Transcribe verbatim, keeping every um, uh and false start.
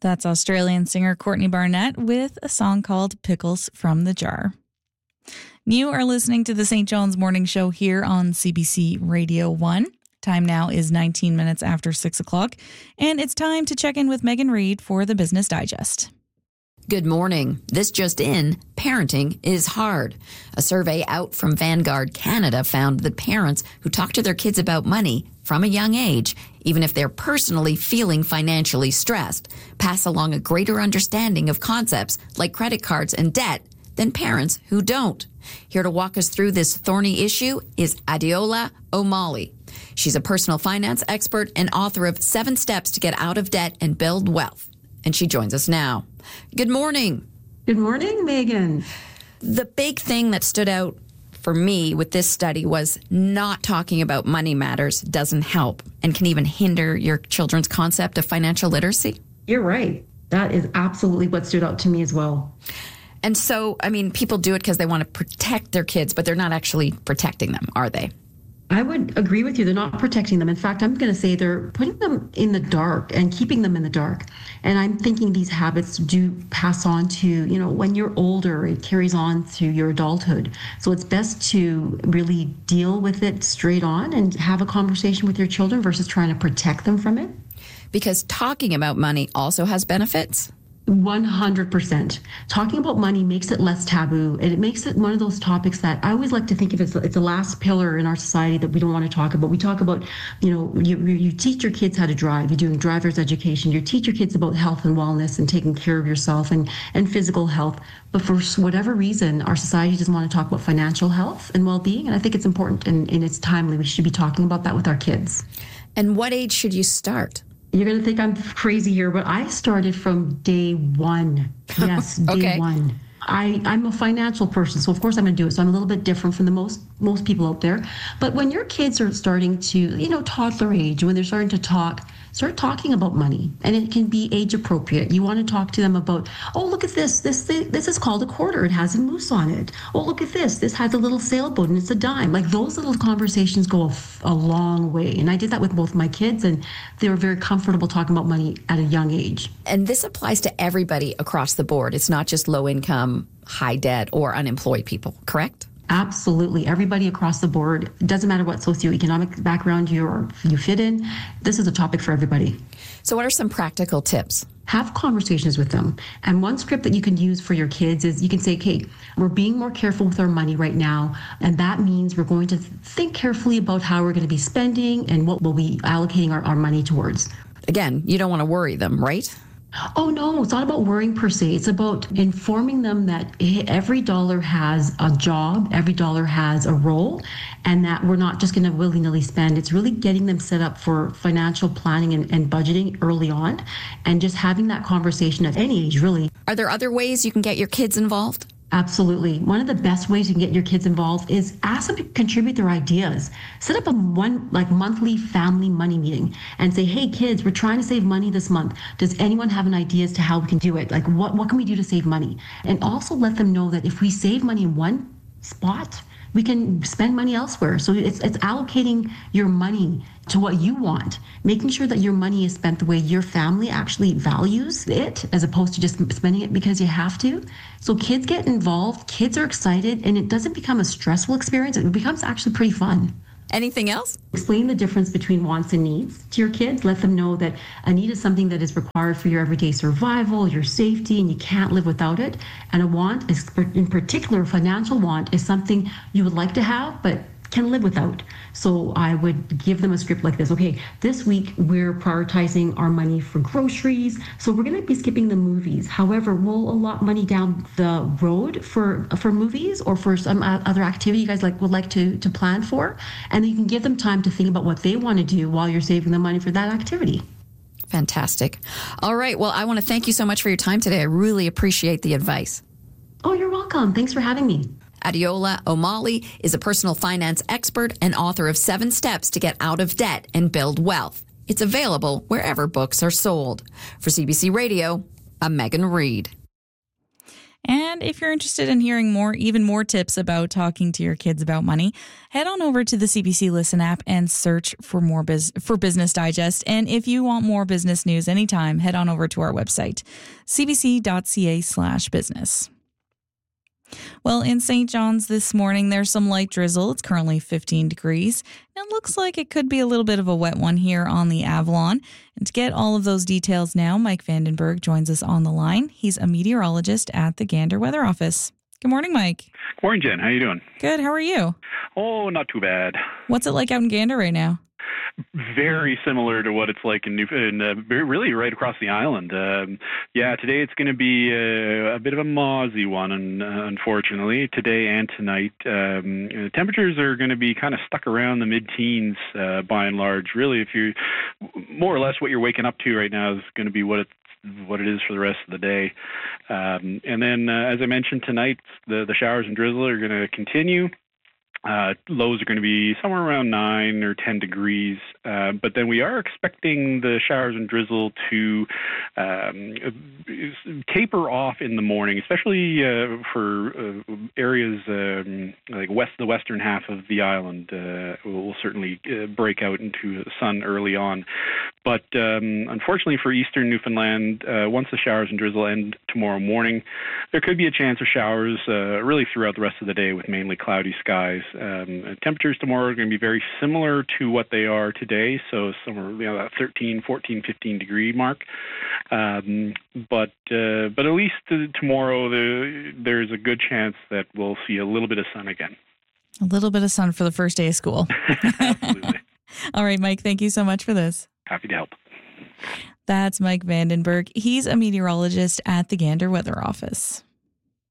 That's Australian singer Courtney Barnett with a song called Pickles from the Jar. You are listening to the Saint John's Morning Show here on C B C Radio one. Time now is nineteen minutes after six o'clock, and it's time to check in with Megan Reid for the Business Digest. Good morning. This just in, parenting is hard. A survey out from Vanguard Canada found that parents who talk to their kids about money from a young age, even if they're personally feeling financially stressed, pass along a greater understanding of concepts like credit cards and debt than parents who don't. Here to walk us through this thorny issue is Adeola Omali. She's a personal finance expert and author of Seven Steps to Get Out of Debt and Build Wealth. And she joins us now. Good morning. Good morning, Megan. The big thing that stood out for me with this study was not talking about money matters doesn't help and can even hinder your children's concept of financial literacy. You're right. That is absolutely what stood out to me as well. And so, I mean, people do it because they want to protect their kids, but they're not actually protecting them, are they? I would agree with you. They're not protecting them. In fact, I'm going to say they're putting them in the dark and keeping them in the dark. And I'm thinking these habits do pass on to, you know, when you're older, it carries on to your adulthood. So it's best to really deal with it straight on and have a conversation with your children versus trying to protect them from it. Because talking about money also has benefits. one hundred percent. Talking about money makes it less taboo, and it makes it one of those topics that I always like to think of as it's the last pillar in our society that we don't want to talk about. We talk about, you know, you, you teach your kids how to drive. You're doing driver's education. You teach your kids about health and wellness and taking care of yourself and, and physical health. But for whatever reason, our society doesn't want to talk about financial health and well-being, and I think it's important and, and it's timely. We should be talking about that with our kids. And what age should you start? You're going to think I'm crazy here, but I started from day one. Yes, day okay. one. I, I'm a financial person, so of course I'm going to do it. So I'm a little bit different from the most most people out there. But when your kids are starting to, you know, toddler age, when they're starting to talk, start talking about money. And it can be age appropriate. You want to talk to them about, oh, look at this. This this is called a quarter. It has a moose on it. Oh, look at this. This has a little sailboat and it's a dime. Like those little conversations go a, a long way. And I did that with both my kids, and they were very comfortable talking about money at a young age. And this applies to everybody across the board. It's not just low income, high debt, or unemployed people, correct? Absolutely. Everybody across the board. It doesn't matter what socioeconomic background you're, you fit in. This is a topic for everybody. So what are some practical tips? Have conversations with them. And one script that you can use for your kids is you can say, okay, we're being more careful with our money right now. And that means we're going to think carefully about how we're going to be spending and what we'll be allocating our, our money towards. Again, you don't want to worry them, right? Oh, no, it's not about worrying per se. It's about informing them that every dollar has a job, every dollar has a role, and that we're not just going to willy-nilly spend. It's really getting them set up for financial planning and, and budgeting early on, and just having that conversation at any age, really. Are there other ways you can get your kids involved? Absolutely. One of the best ways you can get your kids involved is ask them to contribute their ideas. Set up a one like monthly family money meeting and say, hey kids, we're trying to save money this month. Does anyone have an idea as to how we can do it? Like what, what can we do to save money? And also let them know that if we save money in one spot, we can spend money elsewhere. So it's it's allocating your money to what you want, making sure that your money is spent the way your family actually values it, as opposed to just spending it because you have to. So kids get involved, kids are excited, and it doesn't become a stressful experience. It becomes actually pretty fun. Anything else? Explain the difference between wants and needs to your kids. Let them know that a need is something that is required for your everyday survival, your safety, and you can't live without it. And a want, is, in particular, a financial want, is something you would like to have, but can live without. So I would give them a script like this. Okay, this week we're prioritizing our money for groceries. So we're going to be skipping the movies. However, we'll allot money down the road for for movies or for some other activity you guys like would like to, to plan for. And then you can give them time to think about what they want to do while you're saving the money for that activity. Fantastic. All right. Well, I want to thank you so much for your time today. I really appreciate the advice. Oh, you're welcome. Thanks for having me. Adeola Omali is a personal finance expert and author of Seven Steps to Get Out of Debt and Build Wealth. It's available wherever books are sold. For C B C Radio, I'm Megan Reid. And if you're interested in hearing more, even more tips about talking to your kids about money, head on over to the C B C Listen app and search for more biz- for Business Digest. And if you want more business news anytime, head on over to our website, cbc.ca slash business. Well, in Saint John's this morning, there's some light drizzle. It's currently fifteen degrees. And it looks like it could be a little bit of a wet one here on the Avalon. And to get all of those details now, Mike Vandenberg joins us on the line. He's a meteorologist at the Gander Weather Office. Good morning, Mike. Good morning, Jen. How you doing? Good. How are you? Oh, not too bad. What's it like out in Gander right now? Very similar to what it's like in New, in, uh, really right across the island. Um, yeah, today it's going to be a, a bit of a mozzie one, and uh, unfortunately, today and tonight, um, the temperatures are going to be kind of stuck around the mid-teens uh, by and large. Really, if you more or less what you're waking up to right now is going to be what it's what it is for the rest of the day. Um, and then, uh, as I mentioned tonight, the, the showers and drizzle are going to continue. Uh, lows are going to be somewhere around nine or ten degrees, uh, but then we are expecting the showers and drizzle to um, taper off in the morning, especially uh, for uh, areas um, like west, the western half of the island. Uh, will certainly uh, break out into the sun early on. But um, unfortunately for eastern Newfoundland, uh, once the showers and drizzle end tomorrow morning, there could be a chance of showers uh, really throughout the rest of the day with mainly cloudy skies. Um, temperatures tomorrow are going to be very similar to what they are today, so somewhere you know, that thirteen, fourteen, fifteen degree mark. Um, but uh, but at least uh, tomorrow the, there's a good chance that we'll see a little bit of sun again. A little bit of sun for the first day of school. Absolutely. All right, Mike, thank you so much for this. Happy to help. That's Mike Vandenberg. He's a meteorologist at the Gander Weather Office.